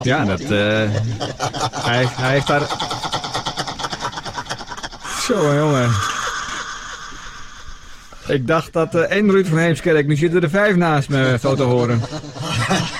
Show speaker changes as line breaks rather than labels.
Ja, dat... hij heeft daar... Zo, jongen. Ik dacht dat 1 Ruud van Heemskerk, nu zitten er 5 naast me, zo te horen.